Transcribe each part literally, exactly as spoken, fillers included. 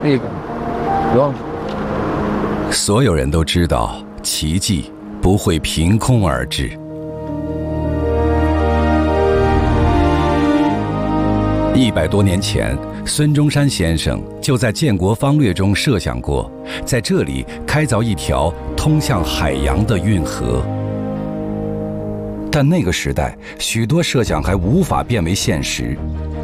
那个，有。 所有人都知道，奇迹不会凭空而至。一百多年前，孙中山先生就在《建国方略》中设想过，在这里开凿一条通向海洋的运河。但那个时代，许多设想还无法变为现实。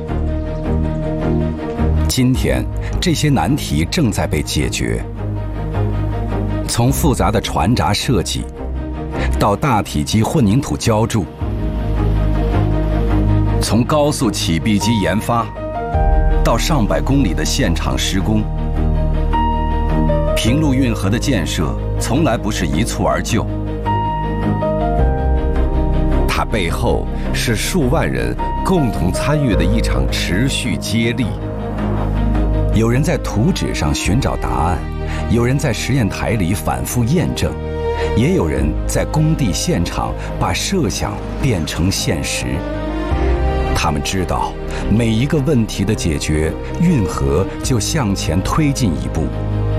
今天，这些难题正在被解决。从复杂的船闸设计，到大体积混凝土浇筑，从高速起闭机研发，到上百公里的现场施工，平陆运河的建设从来不是一蹴而就。它背后是数万人共同参与的一场持续接力。有人在图纸上寻找答案，有人在实验台里反复验证，也有人在工地现场把设想变成现实。他们知道，每一个问题的解决，运河就向前推进一步。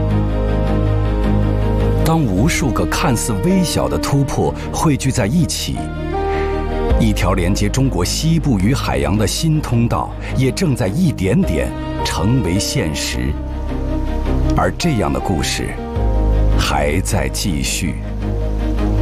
当无数个看似微小的突破汇聚在一起，一条连接中国西部与海洋的新通道也正在一点点成为现实。而这样的故事还在继续。